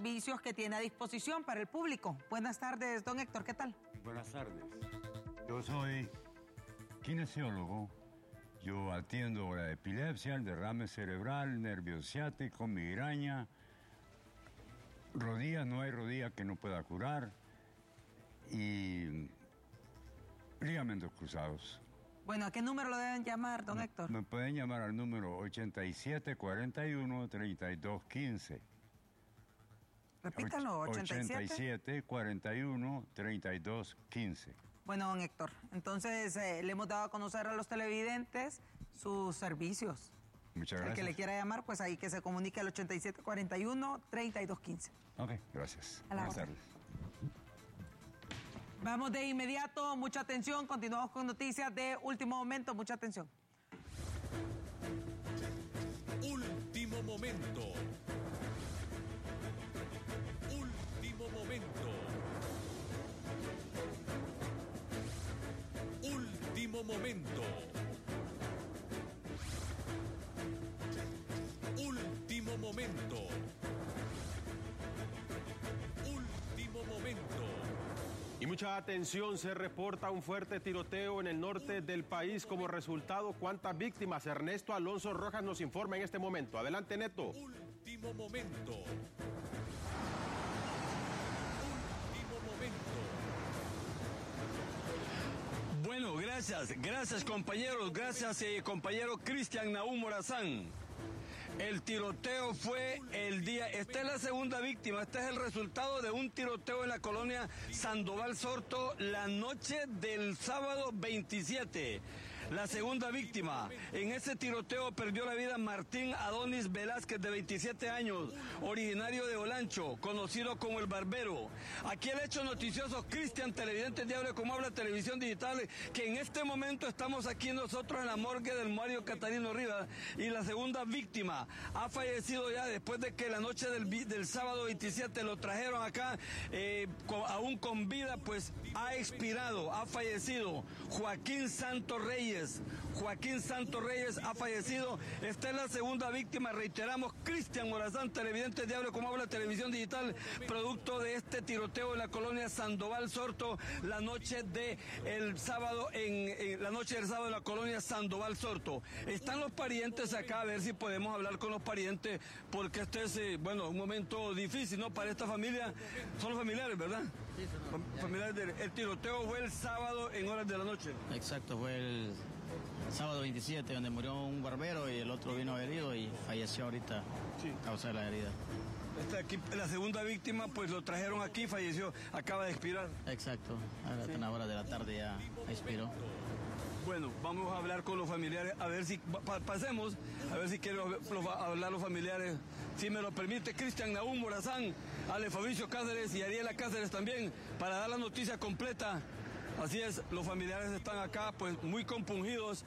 servicios que tiene a disposición para el público. Buenas tardes, don Héctor, ¿qué tal? Buenas tardes. Yo soy kinesiólogo. Yo atiendo la epilepsia, el derrame cerebral, nervio ciático, migraña, rodillas, no hay rodilla que no pueda curar, y ligamentos cruzados. Bueno, ¿a qué número lo deben llamar, don Héctor? Me pueden llamar al número 8741-3215. Repítalo, 8741-3215. Bueno, don Héctor, entonces le hemos dado a conocer a los televidentes sus servicios. Muchas gracias. El que le quiera llamar, pues ahí que se comunique al 8741-3215. Ok, gracias. Buenas tardes. Vamos de inmediato, mucha atención, continuamos con noticias de último momento, mucha atención. Último momento. Último momento. Último momento. Último momento. Último momento. Y mucha atención, se reporta un fuerte tiroteo en el norte del país. Como resultado, ¿cuántas víctimas? Ernesto Alonso Rojas nos informa en este momento. Adelante, Neto. Último momento. Último momento. Bueno, gracias compañeros, gracias compañero Cristian Nahum Morazán. El tiroteo fue el día, esta es la segunda víctima, este es el resultado de un tiroteo en la colonia Sandoval Sorto la noche del sábado 27. La segunda víctima, en ese tiroteo perdió la vida Martín Adonis Velázquez, de 27 años, originario de Olancho, conocido como El Barbero. Aquí el hecho noticioso, Cristian, televidente Diario Como Habla, Televisión Digital, que en este momento estamos aquí nosotros en la morgue del Mario Catarino Rivas, y la segunda víctima ha fallecido ya después de que la noche del sábado 27 lo trajeron acá, aún con vida, pues ha expirado, ha fallecido Joaquín Santos Reyes. Joaquín Santos Reyes ha fallecido. Esta es la segunda víctima, reiteramos, Cristian Morazán, televidente Diario Como Habla, Televisión Digital, producto de este tiroteo en la colonia Sandoval Sorto la noche del sábado en la colonia Sandoval Sorto. Están los parientes acá, a ver si podemos hablar con los parientes, porque este es, un momento difícil, ¿no? Para esta familia. Son los familiares, ¿verdad? Sí, son familiares. El tiroteo fue el sábado en horas de la noche. Exacto, fue el sábado 27, donde murió un barbero y el otro vino herido y falleció ahorita a causa de la herida. Aquí, la segunda víctima, pues lo trajeron aquí, falleció, acaba de expirar. Exacto, a la hora de la tarde ya expiró. Bueno, vamos a hablar con los familiares, a ver si pasemos, a ver si quieren hablar los familiares. Si me lo permite, Cristian Nahum Morazán, Ale Fabricio Cáceres y Ariela Cáceres también, para dar la noticia completa. Así es, los familiares están acá, pues muy compungidos.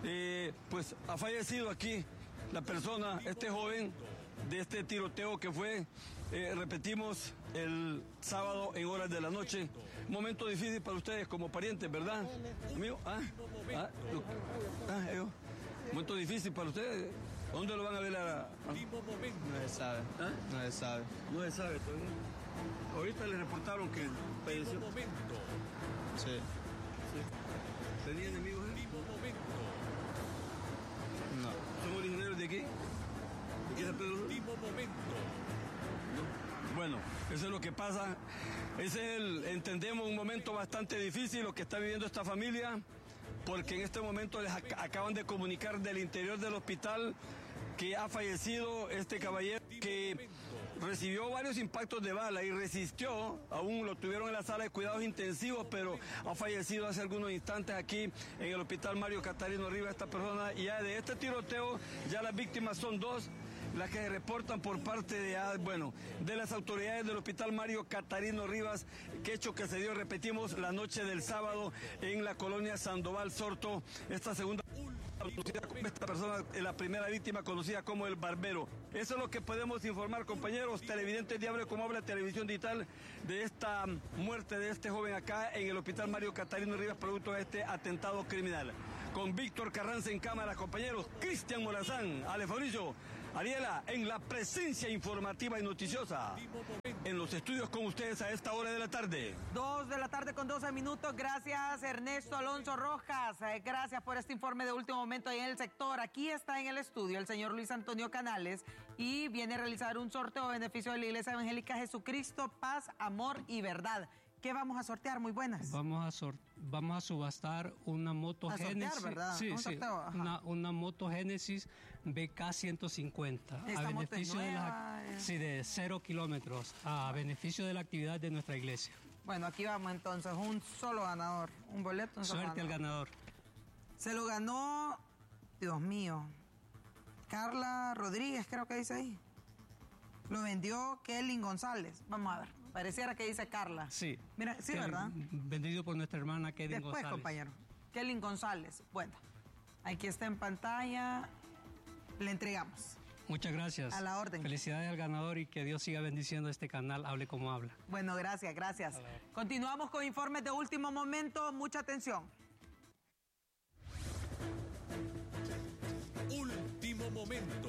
Pues ha fallecido aquí la persona, este joven, de este tiroteo que fue, repetimos, el sábado en horas de la noche. Momento difícil para ustedes como parientes, ¿verdad, amigo? Momento difícil para ustedes. ¿Dónde lo van a velar? No se sabe. No se sabe. No se sabe todavía. Ahorita le reportaron que falleció. Sí. ¿Tenía enemigos? No. ¿Son originarios de aquí? ¿De qué San Pedro? Bueno, eso es lo que pasa. Entendemos, un momento bastante difícil lo que está viviendo esta familia, porque en este momento les acaban de comunicar del interior del hospital que ha fallecido este caballero, que recibió varios impactos de bala y resistió. Aún lo tuvieron en la sala de cuidados intensivos, pero ha fallecido hace algunos instantes aquí en el hospital Mario Catarino Rivas esta persona. Y ya de este tiroteo, ya las víctimas son dos, las que se reportan por parte de las autoridades del hospital Mario Catarino Rivas, que hecho que se dio, repetimos, la noche del sábado en la colonia Sandoval Sorto. Esta segunda esta persona, la primera víctima, conocida como El Barbero. Eso es lo que podemos informar, compañeros televidentes Diario Como Habla, Televisión Digital, de esta muerte de este joven acá en el hospital Mario Catarino Rivas, producto de este atentado criminal. Con Víctor Carranza en cámara, compañeros, Cristian Morazán, Ale Fabricio, Ariela, en la presencia informativa y noticiosa, en los estudios con ustedes a esta hora de la tarde. 2 de la tarde con 12 minutos. Gracias, Ernesto Alonso Rojas. Gracias por este informe de último momento ahí en el sector. Aquí está en el estudio el señor Luis Antonio Canales y viene a realizar un sorteo a beneficio de la Iglesia Evangélica Jesucristo, Paz, Amor y Verdad. ¿Qué vamos a sortear? Muy buenas. Vamos a subastar una moto Génesis. ¿Verdad? Sí, sí, una moto Génesis BK 150 a beneficio de 0 kilómetros, a beneficio de la actividad de nuestra iglesia. Bueno, aquí vamos entonces, un solo ganador, un boleto, un solo Suerte al ganador. Se lo ganó, Dios mío, Carla Rodríguez, creo que dice ahí. Lo vendió Kelly González. Vamos a ver. Pareciera que dice Carla. Sí. Mira, sí, ¿verdad? Vendido por nuestra hermana Kelly González. Después, compañero. Kelly González. Bueno, aquí está en pantalla. Le entregamos. Muchas gracias. A la orden. Felicidades al ganador y que Dios siga bendiciendo este canal, Hable Como Habla. Bueno, gracias, gracias. Continuamos con informes de último momento. Mucha atención. Último momento.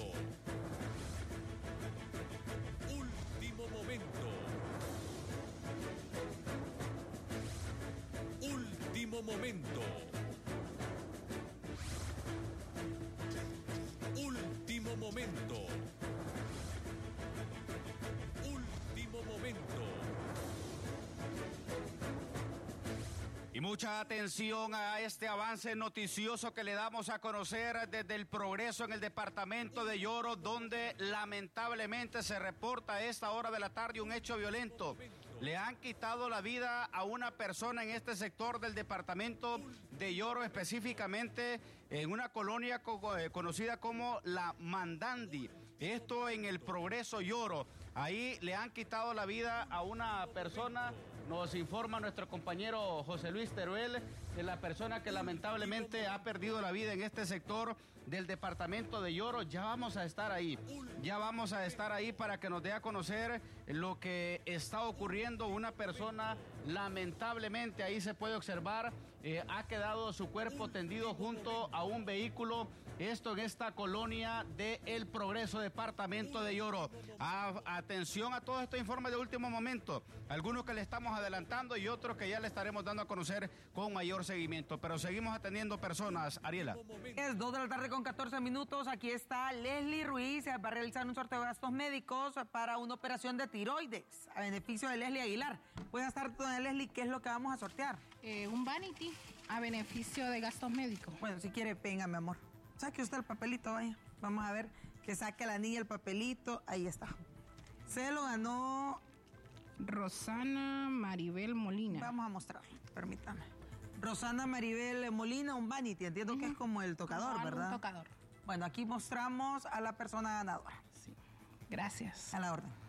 Último momento. Último momento. Último momento. Último momento. Y mucha atención a este avance noticioso que le damos a conocer desde el Progreso en el departamento de Yoro, donde lamentablemente se reporta a esta hora de la tarde un hecho violento. Le han quitado la vida a una persona en este sector del departamento de Yoro, específicamente en una colonia conocida como La Mandandi. Esto en el Progreso Yoro. Ahí le han quitado la vida a una persona. Nos informa nuestro compañero José Luis Teruel de la persona que lamentablemente ha perdido la vida en este sector del departamento de Yoro. Ya vamos a estar ahí para que nos dé a conocer lo que está ocurriendo. Una persona lamentablemente, ahí se puede observar, ha quedado su cuerpo tendido junto a un vehículo. Esto en esta colonia de El Progreso, departamento de Yoro. Atención a todos estos informes de último momento. Algunos que le estamos adelantando y otros que ya le estaremos dando a conocer con mayor seguimiento. Pero seguimos atendiendo personas. Ariela. Es 2 de la tarde con 14 minutos. Aquí está Leslie Ruiz. Va a realizar un sorteo de gastos médicos para una operación de tiroides a beneficio de Leslie Aguilar. Puede estar, doña Leslie, ¿qué es lo que vamos a sortear? Un vanity a beneficio de gastos médicos. Bueno, si quiere, venga, mi amor. Saque usted el papelito, vaya. Vamos a ver que saque la niña el papelito. Ahí está. Se lo ganó Rosana Maribel Molina. Vamos a mostrarlo, permítame. Rosana Maribel Molina, un vanity. Entiendo que es como el tocador, como ¿verdad? Un tocador. Bueno, aquí mostramos a la persona ganadora. Sí. Gracias. A la orden.